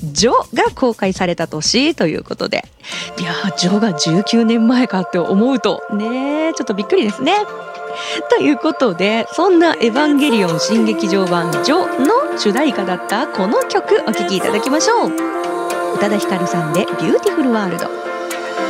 ジョが公開された年ということで、いやー、ジョが19年前かって思うとね、ちょっとびっくりですね。ということで、そんなエヴァンゲリオン新劇場版ジョの主題歌だったこの曲お聴きいただきましょう。宇多田ヒカルさんでビューティフルワールド。